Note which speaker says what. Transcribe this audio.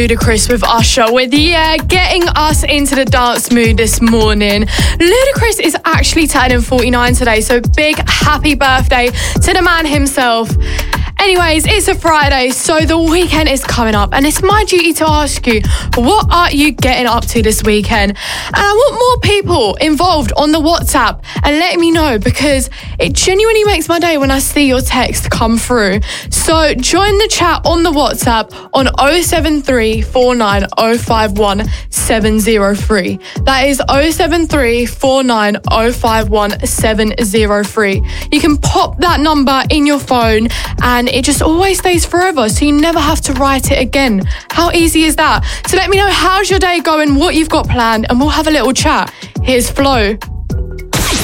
Speaker 1: Ludacris with Usher with getting us into the dance mood this morning. Ludacris is actually turning 49 today, so big happy birthday to the man himself. Anyways, it's a Friday, so the weekend is coming up, and it's my duty to ask you, what are you getting up to this weekend? And I want more people involved on the WhatsApp and let me know, because it genuinely makes my day when I see your text come through. So join the chat on the WhatsApp on 073 49 703. That is 073 49 703. You can pop that number in your phone and it just always stays forever, so you never have to write it again. How easy is that? So let me know how's your day going, what you've got planned, and we'll have a little chat. Here's Flo